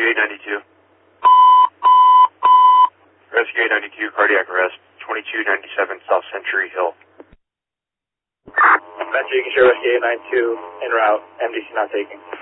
Rescue 892. Rescue 892, cardiac arrest, 2297 South Century Hill. Metro, you can share Rescue 892 en route, MDC not taking.